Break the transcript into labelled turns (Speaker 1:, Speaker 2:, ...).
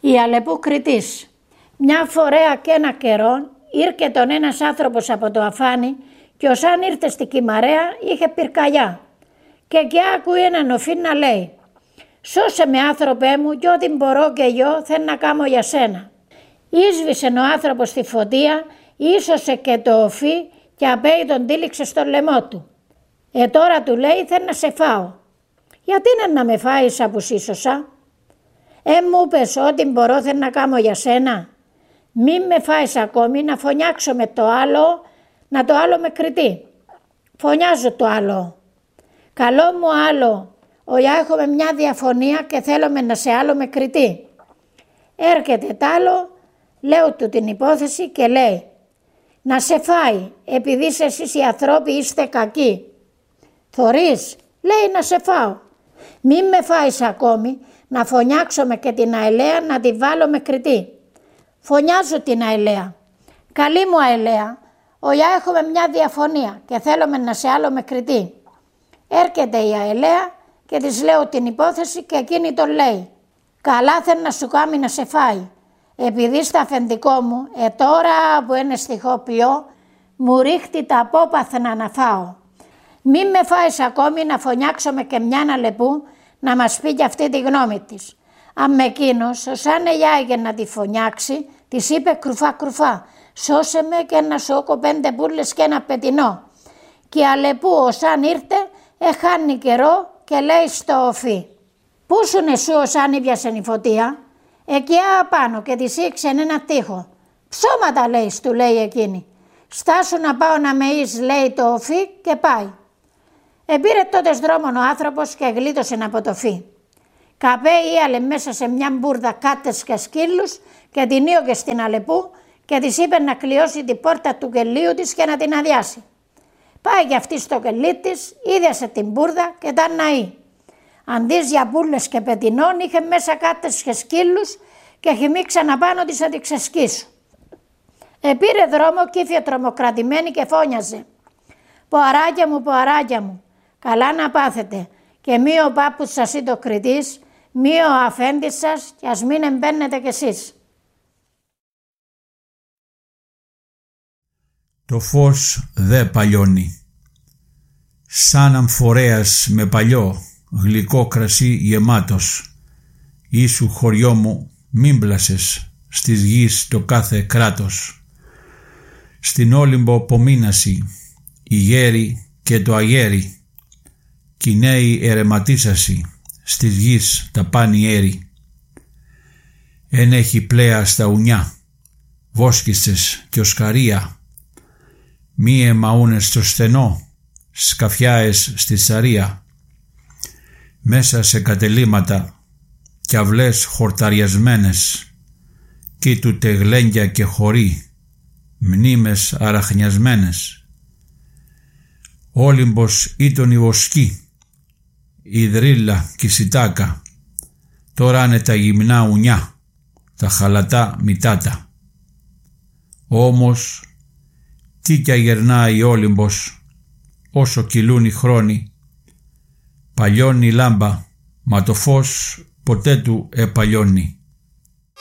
Speaker 1: Η Αλεπού Κρητής. Μια φορέα και ένα καιρό ήρθε τον ένας άνθρωπος από το αφάνι και όσαν ήρθε στη Κυμαρέα είχε πυρκαγιά και άκουε έναν οφή να λέει «Σώσε με άνθρωπέ μου και ό,τι μπορώ και εγώ θέλω να κάνω για σένα». Ίσβησε ο άνθρωπος στη φωτία, ίσωσε και το οφή και απέι τον τύλιξε στο λαιμό του. Τώρα του λέει θέλω να σε φάω. Γιατί να με φάεις που ίσωσα? Μου πες ό,τι μπορώ θέλω να κάνω για σένα. Μην με φάεις ακόμη να φωνιάξω με το άλλο, να το άλλο με κριτεί. Φωνιάζω το άλλο. Καλό μου άλλο, οιά έχουμε μια διαφωνία και θέλουμε να σε άλλο με κριτεί. Έρχεται τ' άλλο, λέω του την υπόθεση και λέει να σε φάει επειδή εσείς οι ανθρώποι είστε κακοί. Θωρείς, λέει να σε φάω. Μην με φάεις ακόμη, να φωνιάξουμε και την Αελαία να τη βάλω με κριτή. Φωνιάζω την Αελαία. Καλή μου Αελαία, οιά έχουμε μια διαφωνία και θέλουμε να σε άλλο με κριτή. Έρχεται η Αελαία και της λέω την υπόθεση και εκείνη τον λέει καλά θέλει να σου κάνει να σε φάει. Επειδή στα αφεντικό μου, τώρα που είναι στιχοποιώ, μου ρίχτει τα απόπαθνα να φάω. Μην με φάεις ακόμη να φωνιάξουμε και μια Αλεπού να μας πει και αυτή τη γνώμη της. Αν με εκείνος, όσαν ελιάγε να τη φωνιάξει, της είπε κρουφά, σώσε με και να σου έχω 5 μπουρλες και ένα πετεινό. Και η Αλεπού όσαν ήρθε, χάνει καιρό και λέει στο οφή. Πού σου εσύ όσαν ήπιασε η φωτία? Εκεί απάνω και της ήξεν ένα τείχο. Ψώματα λέει, του λέει εκείνη. Στάσου να πάω να με εις, λέει το οφή και πάει. Επήρε τότε δρόμον ο άνθρωπος και γλίτωσε από το φύ. Καπέ ίαλε μέσα σε μια μπουρδα κάτες και σκύλους και την ίωγε στην Αλεπού και της είπε να κλειώσει την πόρτα του κελίου της και να την αδειάσει. Πάει κι αυτή στο κελί της, ίδιασε την μπουρδα και τα ναεί. Αντί για μπουρλες και πετεινών είχε μέσα κάτες και σκύλους και χυμίξαν απάνω της να την ξεσκίσουν. Επήρε δρόμο κι ήρθε τρομοκρατημένη και φώνιαζε. Ποαράκια μου, καλά να πάθετε και μη ο πάπους σας ή το κριτής, μη ο αφέντης σας και ας μην εμπαίνετε κι εσείς.
Speaker 2: Το φως δε παλιώνει. Σαν αμφορέας με παλιό, γλυκό κρασί γεμάτος, ήσου χωριό μου μην πλάσες στις γης το κάθε κράτος. Στην Όλυμπο πομείνασι, η γέρη και το αγέρι, κι οι νέοι ερεματίσασι, στις γης τα πάνι έρη. Εν έχει πλέα στα ουνιά, βόσκισες και οσκαρία, μη εμαούνες στο στενό, σκαφιάες στη σαρία. Μέσα σε κατελήματα κι αυλές χορταριασμένες, κι του τεγλένια και χωρί, μνήμες αραχνιασμένες. Όλυμπος ήταν η βοσκή, η δρύλα κι η σιτάκα, τώρα είναι τα γυμνά ουνιά, τα χαλατά μητάτα. Όμως τι κι αγερνάει η Όλυμπος, όσο κυλούν οι χρόνοι, παλιώνει η λάμπα, μα το φως ποτέ του επαλιώνει.